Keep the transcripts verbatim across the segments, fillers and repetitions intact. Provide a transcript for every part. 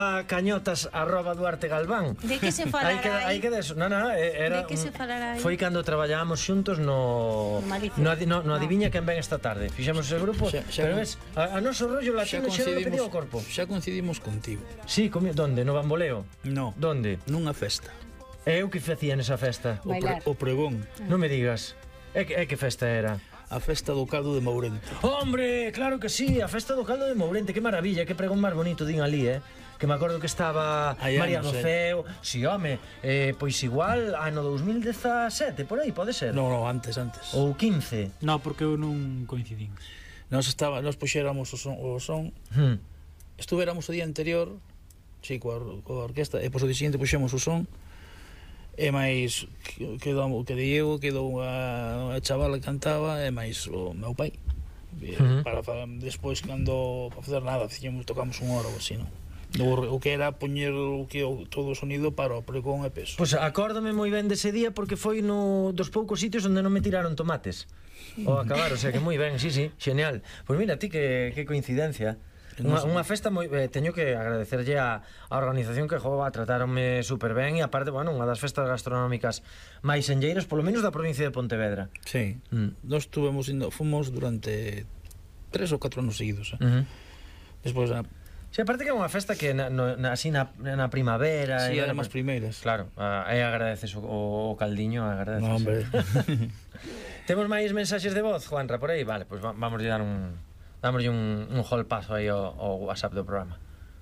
cañotas arroba Duarte Galván. De que se falará hai que, hai que de eso. No, no, era, de que se falará aí? Foi cando traballábamos xuntos no Malicia. no, no, no Adiviña quen ven esta tarde. Fixemos ese grupo, Xa- xa pero con- ves, a, a noso rollo latino xa non pedía o corpo. xa coincidimos contigo. Sí, comi, donde? No Bamboleo? No, Donde? nunha festa. E eu que facía nesa festa? O, pre, Bailar. o pregón. Non me digas. E que, e que festa era? A festa do caldo de Mourente. Hombre, claro que sí, a festa do caldo de Mourente, que maravilla, que pregón máis bonito din ali, eh? Que me acordo que estaba Hai María anos, Doceo, si, home, eh, pois igual ano dos mil dezasete, por aí, pode ser? No, no, antes, antes. Ou quince. No, porque eu non coincidín. Nos estaba, nos puxéramos o son, o son Hmm. estuveramos o día anterior, sí, coa, coa orquesta, e pois o día seguinte puxemos o son, e máis quedou que Diego, quedou unha, unha chavala que cantaba, e máis o meu pai. E, Uh-huh. para, para despois cando para facer nada, fixemos, tocamos unha hora ou así, non? O, o que era poñer o que o, todo o sonido para o pregón e peso. Pois acórdame moi ben dese día porque foi no dos poucos sitios onde non me tiraron tomates ao acabar, o sea que moi ben, sí, sí, genial. Pois mira ti que, que coincidencia. Unha, unha festa moi eh, teño que agradecerlle a, a organización que jova, trataronme super ben e aparte, bueno, unha das festas gastronómicas máis enlleiras, polo menos da provincia de Pontevedra. Sí. Mm. Nós estuvemos indo, fomos durante tres ou catro anos seguidos, eh? Uh -huh. Despois a Sí, aparte que é unha festa que na, no, na, así na, na primavera sí, e, eran as primeiras. claro, a, e agradeces o, o caldiño, agradeces. No, hombre. Temos máis mensaxes de voz, Juanra, por aí? Vale, pois pues vamos a dar un dámoslle un, un hall paso aí ao, ao WhatsApp do programa.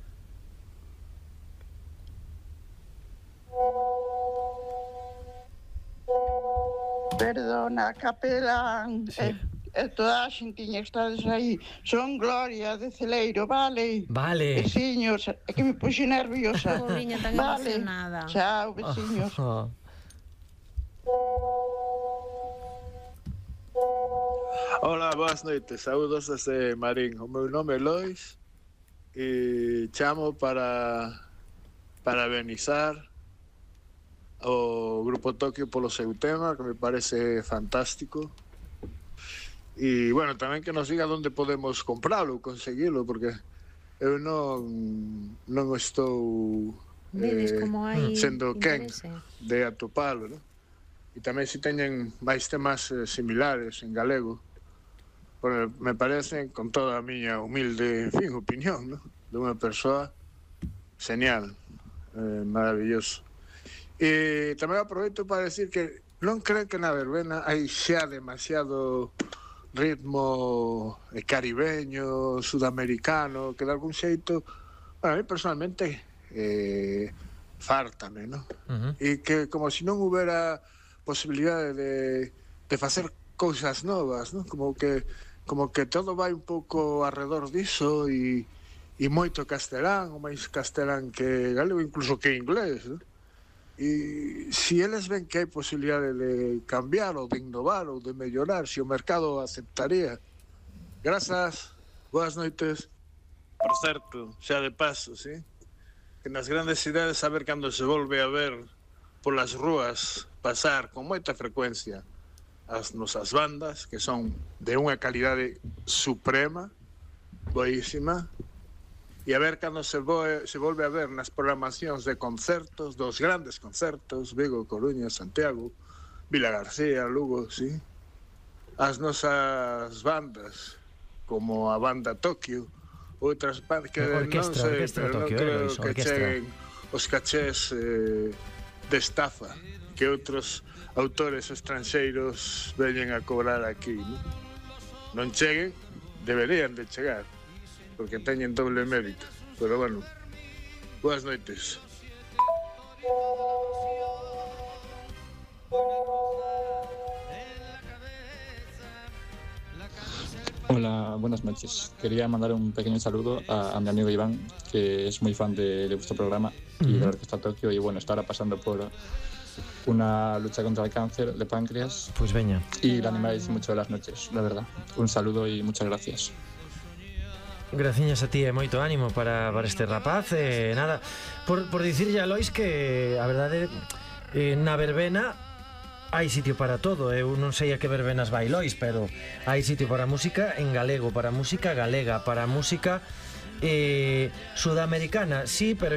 Perdona, capelán, Sí. e, e toda a xentiña que estades aí. Son Gloria de Celeiro, vale? Vale. Veciños, é que me puxe nerviosa. Pobriña, tan Vale. emocionada. Chao, veciños. Oh. Hola, boas noites, saúdos desde Marín. O meu nome é Lois e chamo para parabenizar o Grupo Tokio polo seu tema, que me parece fantástico. E, bueno, tamén que nos diga onde podemos compralo, conseguilo, porque eu non non estou Vedes eh, como hai sendo quen interese. de atopalo, non? E tamén se teñen máis temas eh, similares en galego. Bueno, me parece, con toda a miña humilde, en fin, opinión, ¿no? De unha persoa genial, eh, maravilloso. E tamén aproveito para decir que non creo que na verbena hai xa demasiado ritmo eh, caribeño, sudamericano, que de algún xeito, bueno, a mí personalmente eh, fártame, ¿no? Uh -huh. E que como se non houbera posibilidade de, de facer cousas novas, ¿no? Como que como que todo vai un pouco arredor diso e, e moito castelán, ou máis castelán que galego, incluso que inglés, ¿no? E se eles ven que hai posibilidade de cambiar ou de innovar ou de mellorar, se o mercado aceptaría. Grazas, boas noites. Por certo, xa de paso, ¿sí? Que nas grandes cidades saber cando se volve a ver polas rúas pasar con moita frecuencia as nosas bandas, que son de unha calidade suprema, boísima, e a ver cando se, voe, se volve a ver nas programacións de concertos, dos grandes concertos, Vigo, Coruña, Santiago, Vila García, Lugo, sí, as nosas bandas, como a banda Tokio, outras bandas que Orquestra, non sei, orquestra pero non Tokio, creo Elois, que orquestra. cheguen os cachés eh, de estafa que outros autores estranxeiros veñen a cobrar aquí, non? Non cheguen, deberían de chegar, porque teñen doble mérito. Pero bueno, boas noites. Hola, buenas noches. Quería mandar un pequeño saludo a, a mi amigo Iván, que es muy fan de, de vuestro programa y de la Orquesta Tokio, y bueno, está ahora pasando por una lucha contra el cáncer de páncreas. Pois veña. Y le animáis mucho las noches, la verdad. Un saludo y muchas gracias. Graciñas a ti e moito ánimo para, para este rapaz. E nada, por, por dicirlle a Lois que a verdade eh, na verbena hai sitio para todo. Eu non sei a que verbenas vai Lois, pero hai sitio para música en galego, para música galega, para música eh, sudamericana, sí, pero